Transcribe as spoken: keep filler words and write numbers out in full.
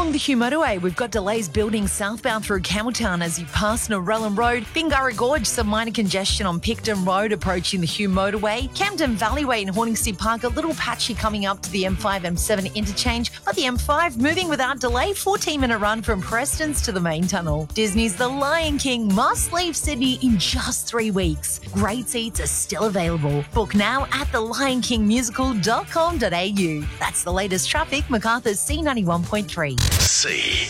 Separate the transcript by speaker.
Speaker 1: Along the Hume Motorway, we've got delays building southbound through Campbelltown as you pass Norellan Road. Bingara Gorge, some minor congestion on Picton Road approaching the Hume Motorway. Camden Valleyway in Horningsea Park, a little patchy coming up to the M five M seven interchange, but the M five moving without delay, fourteen minute run from Prestons to the main tunnel. Disney's The Lion King must leave Sydney in just three weeks. Great seats are still available. Book now at the lion king musical dot com dot a u. That's the latest traffic, Macarthur's C ninety-one point three.
Speaker 2: C